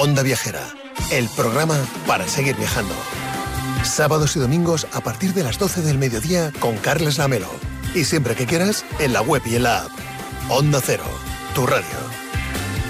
Onda Viajera, el programa para seguir viajando. Sábados y domingos a partir de las 12 del mediodía con Carles Lamelo. Y siempre que quieras, en la web y en la app. Onda Cero, tu radio.